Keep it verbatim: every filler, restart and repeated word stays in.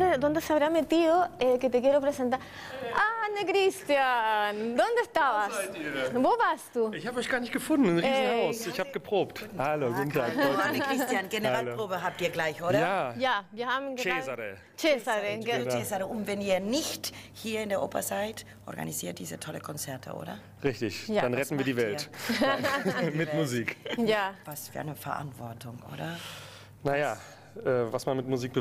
¿dónde, dónde se habrá metido eh, que te quiero presentar? Ah, Anne Christian, ¿dónde estabas? Wo warst du? Ich habe euch gar nicht gefunden, ein Riesenhaus. Ich habe geprobt. Hallo, guten Tag. Anne Christian, Generalprobe habt ihr gleich, oder? Ja, Ja, wir haben gerade... Cesare. Cesare, ge- Genau. Cesare. Und wenn ihr nicht hier in der Oper seid, organisiert diese tolle Konzerte, oder? Richtig, Ja, dann was retten wir die macht Welt. ihr? Mit Musik. Ja. Was für eine Verantwortung, oder? Naja, äh, was man mit Musik